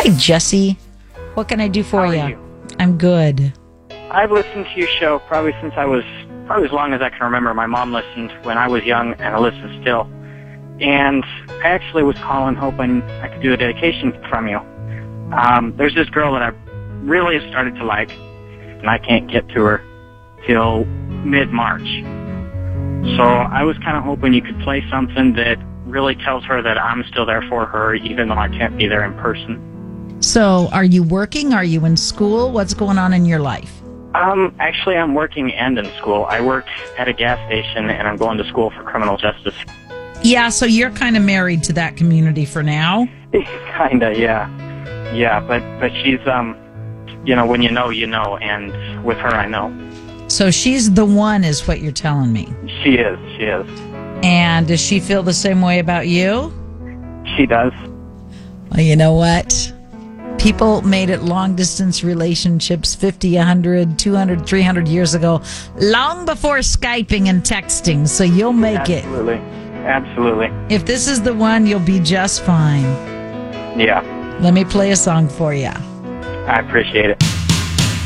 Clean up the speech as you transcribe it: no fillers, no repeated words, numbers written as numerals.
Hi, Jesse. What can I do for How are you? you? I'm good. I've listened to your show probably since I was, probably as long as I can remember. My mom listened when I was young, and I listen still. And I actually was calling hoping I could do a dedication from you. There's this girl that I really have started to like, and I can't get to her till mid-March. So I was kind of hoping you could play something that really tells her that I'm still there for her, even though I can't be there in person. So, are you working? Are you in school? What's going on in your life? Actually, I'm working and in school. I work at a gas station, and I'm going to school for criminal justice. Yeah, so you're kind of married to that community for now. Kinda, yeah. Yeah, but she's, when you know, and with her I know. So she's the one is what you're telling me. She is. And does she feel the same way about you? She does. Well, you know what? People made it long-distance relationships 50, 100, 200, 300 years ago, long before Skyping and texting, so you'll make it. Absolutely. If this is the one, you'll be just fine. Yeah. Let me play a song for you. I appreciate it.